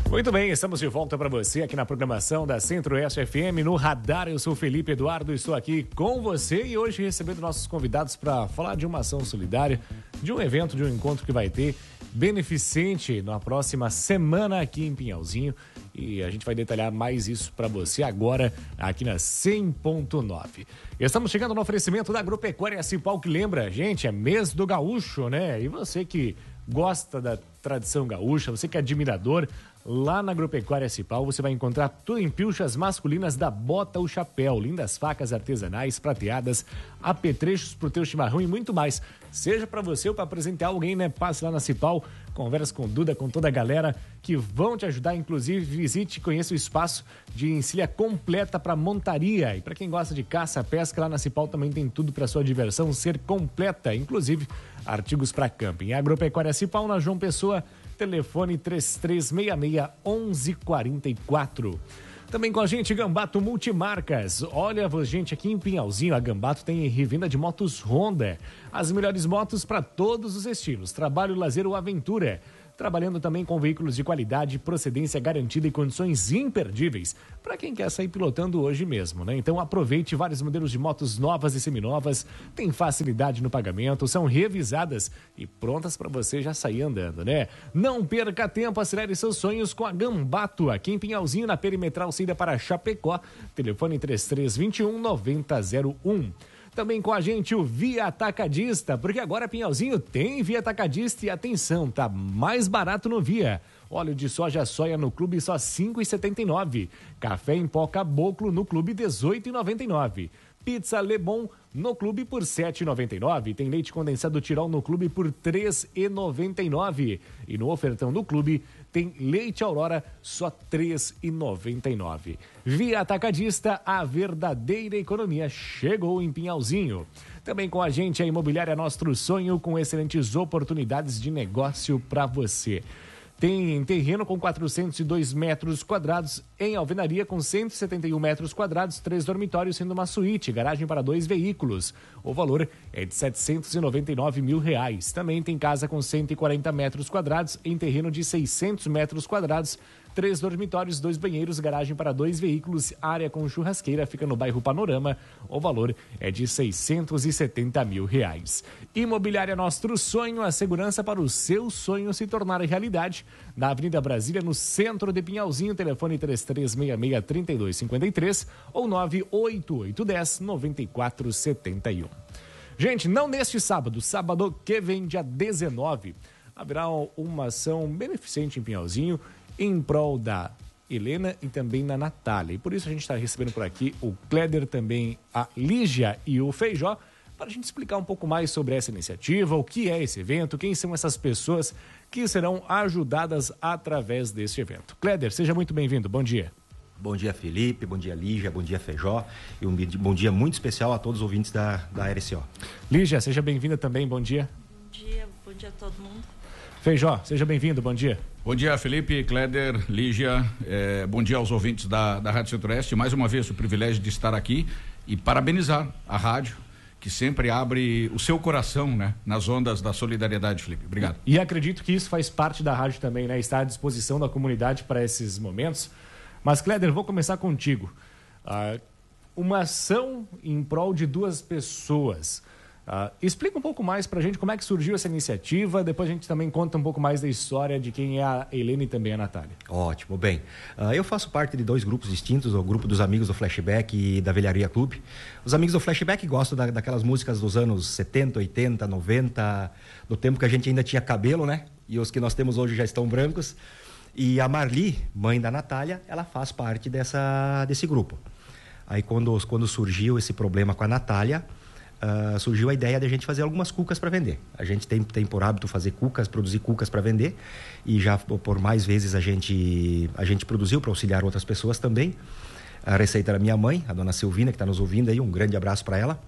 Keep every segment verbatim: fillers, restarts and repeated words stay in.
Muito bem, estamos de volta para você aqui na programação da Centro-Oeste F M, no Radar. Eu sou Felipe Eduardo, estou aqui com você e hoje recebendo nossos convidados para falar de uma ação solidária, de um evento, de um encontro que vai ter beneficente na próxima semana aqui em Pinhalzinho. E a gente vai detalhar mais isso para você agora aqui na cem ponto nove. Estamos chegando no oferecimento da Agropecuária Cipal, que lembra, gente, é mês do gaúcho, né? E você que gosta da tradição gaúcha, você que é admirador, lá na Agropecuária Cipal você vai encontrar tudo em pilchas masculinas da Bota o Chapéu, lindas facas artesanais, prateadas, apetrechos pro teu chimarrão e muito mais. Seja para você ou para apresentar alguém, né? Passe lá na Cipal, conversa com o Duda, com toda a galera que vão te ajudar. Inclusive, visite e conheça o espaço de encilha completa para montaria. E para quem gosta de caça, pesca, lá na Cipal também tem tudo para sua diversão ser completa, inclusive artigos para camping. Agropecuária Cipal, na João Pessoa, telefone três três seis seis, um um quatro quatro. Também com a gente, Gambato Multimarcas. Olha, gente, aqui em Pinhalzinho, a Gambato tem revenda de motos Honda. As melhores motos para todos os estilos, trabalho, lazer ou aventura. Trabalhando também com veículos de qualidade, procedência garantida e condições imperdíveis para quem quer sair pilotando hoje mesmo, né? Então aproveite vários modelos de motos novas e seminovas, tem facilidade no pagamento, são revisadas e prontas para você já sair andando, né? Não perca tempo, acelere seus sonhos com a Gambato, aqui em Pinhalzinho, na Perimetral, saída para Chapecó, telefone três três dois um, nove zero zero um. Também com a gente o Via Atacadista, porque agora Pinhalzinho tem Via Atacadista e atenção, tá mais barato no Via. Óleo de soja soia no clube só cinco reais e setenta e nove centavos. Café em pó Caboclo no clube dezoito reais e noventa e nove centavos. Pizza Le Bon no clube por sete reais e noventa e nove centavos. Tem leite condensado Tirol no clube por três reais e noventa e nove centavos. E no ofertão do clube tem leite Aurora só três reais e noventa e nove centavos. Via Atacadista, a verdadeira economia chegou em Pinhalzinho. Também com a gente a Imobiliária Nostro Sonho, com excelentes oportunidades de negócio para você. Tem terreno com quatrocentos e dois metros quadrados em alvenaria com cento e setenta e um metros quadrados, três dormitórios sendo uma suíte, garagem para dois veículos. O valor é de setecentos e noventa e nove mil reais. Também tem casa com cento e quarenta metros quadrados em terreno de seiscentos metros quadrados, três dormitórios, dois banheiros, garagem para dois veículos, área com churrasqueira, fica no bairro Panorama. O valor é de seiscentos e setenta mil reais. Imobiliária Nostro Sonho, a segurança para o seu sonho se tornar realidade. Na Avenida Brasília, no centro de Pinhalzinho, telefone três três seis seis, três dois cinco três ou nove oito oito um zero, nove quatro sete um. Gente, não neste sábado, sábado que vem, dia dezenove, haverá uma ação beneficente em Pinhalzinho, em prol da Helena e também da Natália. E por isso a gente está recebendo por aqui o Kleder, também a Lígia e o Feijó, para a gente explicar um pouco mais sobre essa iniciativa, o que é esse evento, quem são essas pessoas que serão ajudadas através desse evento. Kleder, seja muito bem-vindo, bom dia. Bom dia, Felipe, bom dia, Lígia, bom dia, Feijó, e um bom dia muito especial a todos os ouvintes da, da R C O. Lígia, seja bem-vinda também, bom dia. Bom dia, bom dia a todo mundo. Feijó, seja bem-vindo, bom dia. Bom dia, Felipe, Kleder, Lígia, é, bom dia aos ouvintes da, da Rádio Centro-Oeste. Mais uma vez o privilégio de estar aqui e parabenizar a rádio, que sempre abre o seu coração, né, nas ondas da solidariedade, Felipe. Obrigado. E, e acredito que isso faz parte da rádio também, né, estar à disposição da comunidade para esses momentos. Mas, Kleder, vou começar contigo. Ah, uma ação em prol de duas pessoas. Uh, explica um pouco mais pra gente como é que surgiu essa iniciativa, depois a gente também conta um pouco mais da história de quem é a Helena e também a Natália. Ótimo, bem, uh, eu faço parte de dois grupos distintos, o grupo dos amigos do Flashback e da Velharia Clube. Os amigos do Flashback gostam da, daquelas músicas dos anos setenta, oitenta, noventa, do tempo que a gente ainda tinha cabelo, né? E os que nós temos hoje já estão brancos. E a Marli, mãe da Natália, ela faz parte dessa, desse grupo. Aí quando, quando surgiu esse problema com a Natália, Uh, surgiu a ideia de a gente fazer algumas cucas para vender. A gente tem, tem por hábito fazer cucas, produzir cucas para vender, e já por mais vezes a gente, a gente produziu para auxiliar outras pessoas também. A receita da minha mãe, a dona Silvina, que está nos ouvindo aí, um grande abraço para ela.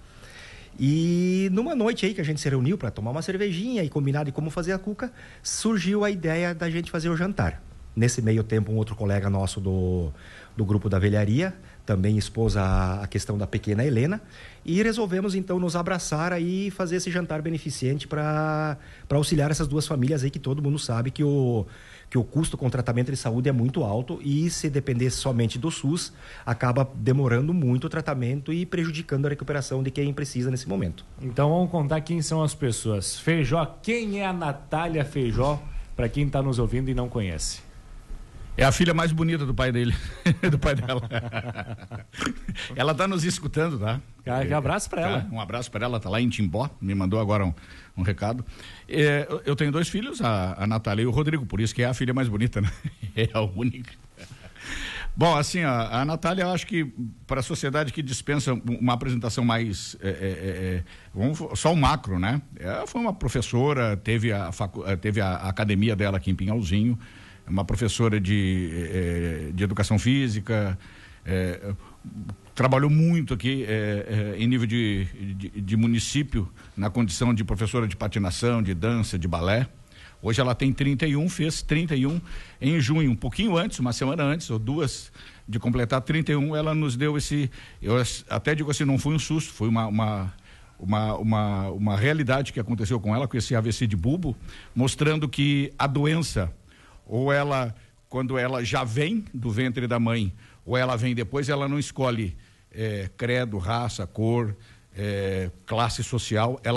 E numa noite aí que a gente se reuniu para tomar uma cervejinha e combinar de como fazer a cuca, surgiu a ideia da gente fazer o jantar. Nesse meio tempo, um outro colega nosso do, do grupo da velharia também expôs a, a questão da pequena Helena, e resolvemos então nos abraçar aí e fazer esse jantar beneficente para para auxiliar essas duas famílias aí, que todo mundo sabe que o, que o custo com tratamento de saúde é muito alto e se depender somente do SUS, acaba demorando muito o tratamento e prejudicando a recuperação de quem precisa nesse momento. Então vamos contar quem são as pessoas. Feijó, quem é a Natália Feijó, para quem está nos ouvindo e não conhece? É a filha mais bonita do pai dele, do pai dela. Ela está nos escutando, tá? Um abraço para ela. Tá? Um abraço para ela, tá lá em Timbó, me mandou agora um, um recado. É, eu tenho dois filhos, a, a Natália e o Rodrigo, por isso que é a filha mais bonita, né? É a única. Bom, assim, a, a Natália, eu acho que para a sociedade que dispensa uma apresentação mais, é, é, é, vamos, só o macro, né? Ela foi uma professora, teve a, facu, teve a academia dela aqui em Pinhalzinho, uma professora de, eh, de educação física, eh, trabalhou muito aqui eh, eh, em nível de, de, de município, na condição de professora de patinação, de dança, de balé. Hoje ela tem trinta e um, fez trinta e um em junho, um pouquinho antes, uma semana antes, ou duas, de completar trinta e um, ela nos deu esse, eu até digo assim, não foi um susto, foi uma... uma Uma, uma, uma realidade que aconteceu com ela, com esse A V C de bulbo, mostrando que a doença, ou ela, quando ela já vem do ventre da mãe, ou ela vem depois, ela não escolhe é, credo, raça, cor, é, classe social, ela